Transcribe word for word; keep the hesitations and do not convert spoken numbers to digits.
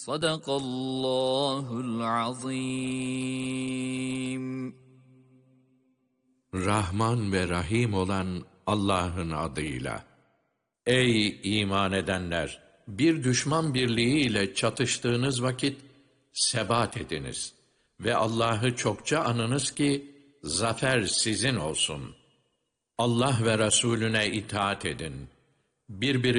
Sadakallahul azim. Rahman ve Rahim olan Allah'ın adıyla. Ey iman edenler! Bir düşman birliğiyle çatıştığınız vakit sebat ediniz ve Allah'ı çokça anınız ki zafer sizin olsun. Allah ve Resulüne itaat edin. Birbiri